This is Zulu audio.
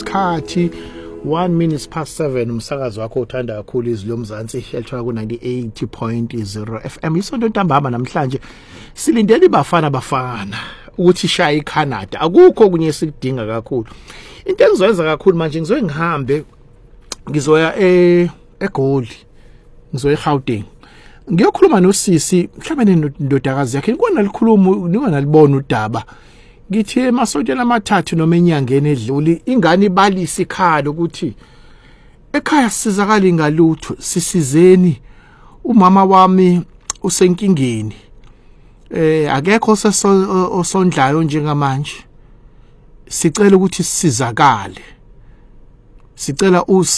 isikhathi 7:01 umsakazo wakho uthanda kakhulu izwi lomzansi elithola ku 98.0 FM isonto ntambama namhlanje silindele ibafana ukuthi shaya iCanada akukho kunye sikudinga kakhulu into engizoyenza kakhulu manje ngizoye ngihambe ngizoya eGoli ngizoya eGauteng ngiyokhuluma nosisi mhlawumbe nendodakazi yakhe nikona libona udaba ngithi emasontweni amathathu noma enyangeni edluli ingane ibalisa ikhalo ukuthi ekhaya sizakala ngalutho sisizeni umama wami usenkingeni akekho osondlayo njengamanje sicela ukuthi sisizakale sicela